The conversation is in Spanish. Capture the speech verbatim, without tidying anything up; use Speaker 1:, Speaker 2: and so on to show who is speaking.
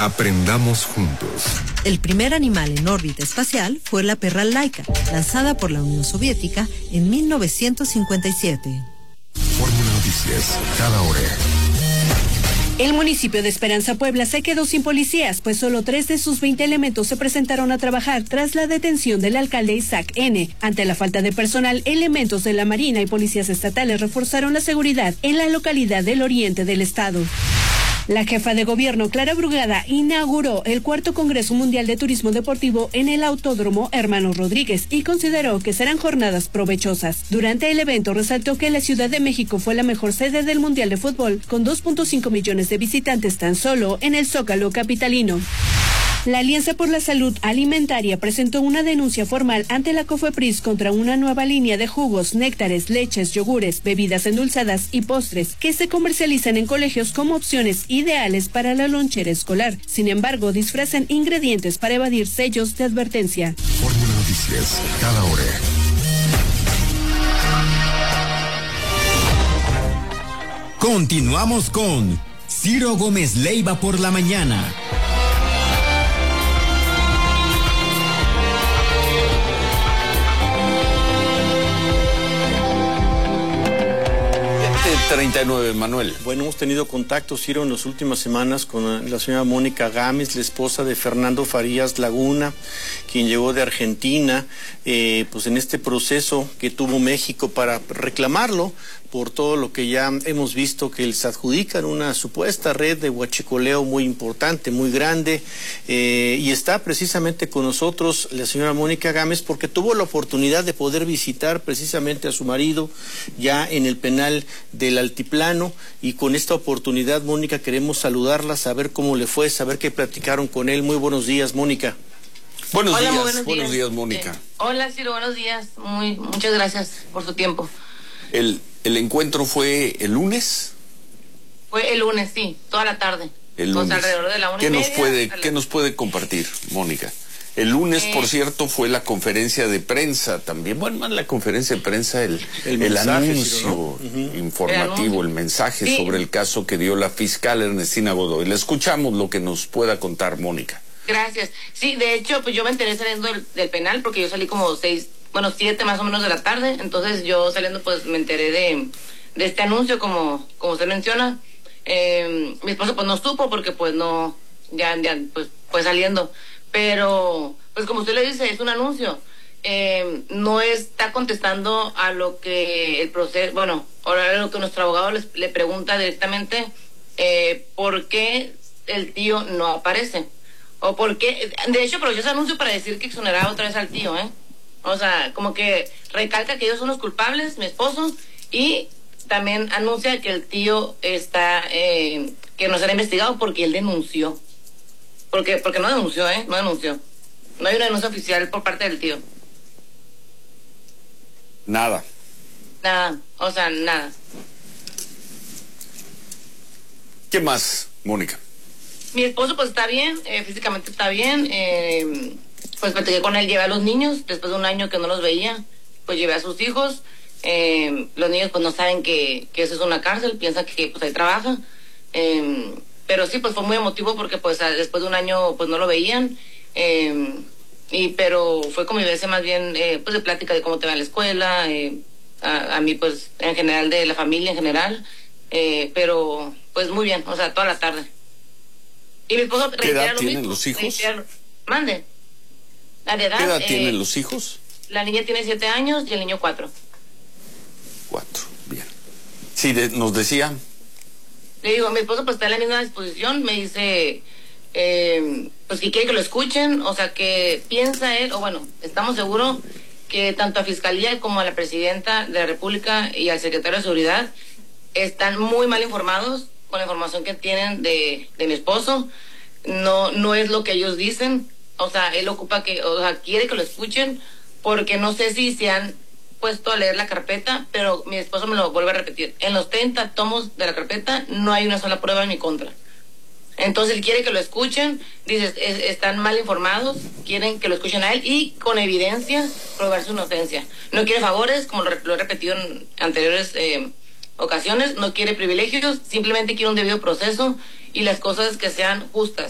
Speaker 1: Aprendamos juntos.
Speaker 2: El primer animal en órbita espacial fue la perra Laika, lanzada por la Unión Soviética en mil novecientos cincuenta y siete.
Speaker 1: Fórmula Noticias, cada hora.
Speaker 3: El municipio de Esperanza, Puebla, se quedó sin policías, pues solo tres de sus veinte elementos se presentaron a trabajar tras la detención del alcalde Isaac N. Ante la falta de personal, elementos de la Marina y policías estatales reforzaron la seguridad en la localidad del oriente del estado. La jefa de gobierno, Clara Brugada, inauguró el cuarto Congreso Mundial de Turismo Deportivo en el Autódromo Hermanos Rodríguez y consideró que serán jornadas provechosas. Durante el evento resaltó que la Ciudad de México fue la mejor sede del Mundial de Fútbol, con dos punto cinco millones de visitantes tan solo en el Zócalo capitalino. La Alianza por la Salud Alimentaria presentó una denuncia formal ante la COFEPRIS contra una nueva línea de jugos, néctares, leches, yogures, bebidas endulzadas y postres que se comercializan en colegios como opciones ideales para la lonchera escolar. Sin embargo, disfrazan ingredientes para evadir sellos de advertencia.
Speaker 1: Fórmula Noticias, cada hora.
Speaker 4: Continuamos con Ciro Gómez Leiva por la mañana.
Speaker 5: treinta y nueve, Manuel.
Speaker 6: Bueno, hemos tenido contacto, Ciro, en las últimas semanas con la señora Mónica Gámez, la esposa de Fernando Farías Laguna, quien llegó de Argentina, eh, pues en este proceso que tuvo México para reclamarlo por todo lo que ya hemos visto que les adjudican una supuesta red de huachicoleo muy importante, muy grande, eh, y está precisamente con nosotros la señora Mónica Gámez porque tuvo la oportunidad de poder visitar precisamente a su marido ya en el penal del Altiplano, y con esta oportunidad, Mónica, queremos saludarla, saber cómo le fue, saber qué platicaron con él. Muy buenos días, Mónica.
Speaker 5: Buenos
Speaker 7: Hola,
Speaker 5: días,
Speaker 7: buenos,
Speaker 5: buenos días,
Speaker 7: días
Speaker 5: Mónica.
Speaker 7: Eh, hola, Ciro, buenos días. Muy, muchas gracias por su tiempo.
Speaker 5: El, el encuentro fue el lunes.
Speaker 7: Fue el lunes, sí, toda la tarde.
Speaker 5: El
Speaker 7: pues
Speaker 5: lunes.
Speaker 7: alrededor de la una
Speaker 5: ¿Qué
Speaker 7: y
Speaker 5: nos
Speaker 7: media,
Speaker 5: puede,
Speaker 7: la...
Speaker 5: ¿Qué nos puede compartir, Mónica? El lunes,
Speaker 7: eh,
Speaker 5: por cierto, fue la conferencia de prensa también. Bueno, más la conferencia de prensa, el,
Speaker 6: el,
Speaker 5: el
Speaker 6: mensaje,
Speaker 5: anuncio
Speaker 6: ¿no? uh-huh.
Speaker 5: informativo, el, anuncio. el mensaje sí. sobre el caso que dio la fiscal Ernestina Godoy. Le escuchamos lo que nos pueda contar, Mónica.
Speaker 7: Gracias. Sí, de hecho, pues yo me enteré saliendo del, del penal porque yo salí como seis, bueno, siete más o menos de la tarde. Entonces yo saliendo, pues me enteré de, de este anuncio, como, como usted menciona. Eh, mi esposo pues no supo porque pues no, ya, ya, pues, pues saliendo. Pero, pues como usted le dice, es un anuncio. Eh, no está contestando a lo que el proceso, bueno, ahora lo que nuestro abogado les, le pregunta directamente, eh, ¿por qué el tío no aparece? O por qué, de hecho, aprovechó ese anuncio para decir que exoneraba otra vez al tío, ¿eh? O sea, como que recalca que ellos son los culpables, mi esposo, y también anuncia que el tío está, eh, que no será investigado porque él denunció. Porque, porque no denunció, ¿eh? No denunció. No hay una denuncia oficial por parte del tío.
Speaker 5: Nada.
Speaker 7: Nada, o sea, nada.
Speaker 5: ¿Qué más, Mónica?
Speaker 7: Mi esposo pues está bien, eh, físicamente está bien. Eh, pues platiqué con él, llevé a los niños, después de un año que no los veía, pues llevé a sus hijos. Eh, los niños pues no saben que, que eso es una cárcel, piensan que pues ahí trabaja. Eh, Pero sí, pues fue muy emotivo porque pues después de un año pues no lo veían. Eh, y pero fue convivencia más bien eh, pues de plática de cómo te va en la escuela, eh, a, a mí pues en general de la familia en general. Eh, pero pues muy bien, o sea, toda la tarde. Y mi esposo
Speaker 5: ¿Qué edad
Speaker 7: lo
Speaker 5: tienen
Speaker 7: mismo,
Speaker 5: los hijos?
Speaker 7: reitera, mande. La de edad,
Speaker 5: ¿Qué edad
Speaker 7: eh,
Speaker 5: tienen los hijos?
Speaker 7: La niña tiene siete años y el niño cuatro.
Speaker 5: Cuatro, bien. Sí, de, nos decía...
Speaker 7: Le digo, mi esposo pues está en la misma disposición, me dice, eh, pues que quiere que lo escuchen, o sea, que piensa él, o bueno, estamos seguros que tanto a Fiscalía como a la Presidenta de la República y al Secretario de Seguridad están muy mal informados con la información que tienen de, de mi esposo. No, no es lo que ellos dicen, o sea, él ocupa que, o sea, quiere que lo escuchen, porque no sé si se han puesto a leer la carpeta, pero mi esposo me lo vuelve a repetir. En los treinta tomos de la carpeta no hay una sola prueba en mi contra. Entonces él quiere que lo escuchen, dice, es, están mal informados, quieren que lo escuchen a él y con evidencia probar su inocencia. No quiere favores, como lo, lo he repetido en anteriores eh, ocasiones, no quiere privilegios, simplemente quiere un debido proceso y las cosas que sean justas.